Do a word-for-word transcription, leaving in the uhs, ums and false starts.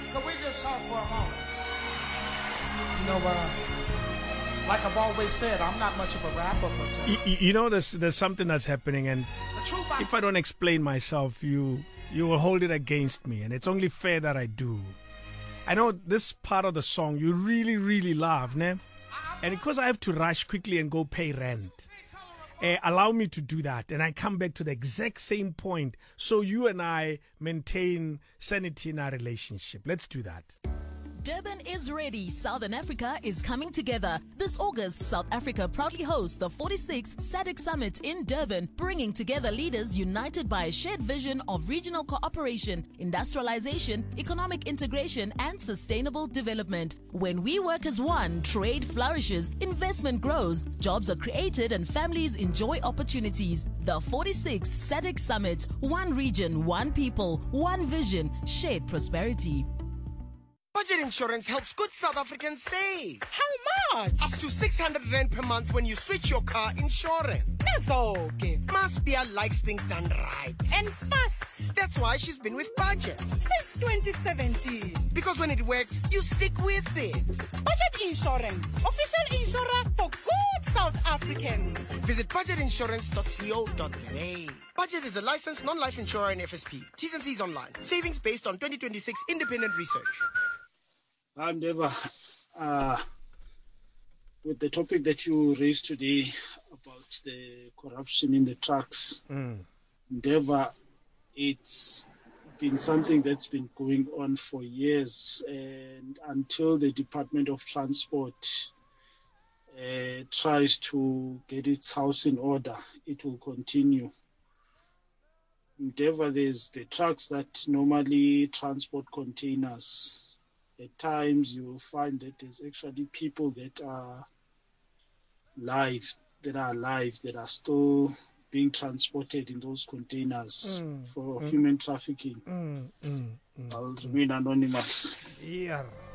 Could we just talk for a moment? You know, uh, like I've always said, I'm not much of a rapper, but... Uh, you, you know, there's, there's something that's happening, and I- if I don't explain myself, you you will hold it against me, and it's only fair that I do. I know this part of the song you really, really love, ne? And because I have to rush quickly and go pay rent, uh, allow me to do that, and I come back to the exact same point, so you and I maintain sanity in our relationship. Let's do that. Durban is ready. Southern Africa is coming together. This August, South Africa proudly hosts the forty-sixth S A D C Summit in Durban, bringing together leaders united by a shared vision of regional cooperation, industrialization, economic integration, and sustainable development. When we work as one, trade flourishes, investment grows, jobs are created, and families enjoy opportunities. The forty-sixth S A D C Summit. One region, one people, one vision, shared prosperity. Budget insurance helps good South Africans save. How much? Up to six hundred rand per month when you switch your car insurance. Nezoke. Maspia likes things done right. And fast. That's why she's been with Budget. Since twenty seventeen. Because when it works, you stick with it. Budget Insurance. Official insurer for good South Africans. Visit budget insurance dot co dot za. Budget is a licensed non-life insurer in F S P. T's and C's online. Savings based on twenty twenty-six independent research. I'm never, uh, with the topic that you raised today about the corruption in the trucks, Mm. Endeavour, it's been something that's been going on for years, and until the Department of Transport uh, tries to get its house in order, it will continue. Endeavour, there's the trucks that normally transport containers. At times you will find that there's actually people that are live, that are alive, that are still being transported in those containers Mm, for mm. human trafficking. Mm, mm, mm, I'll mm. remain anonymous. Yeah.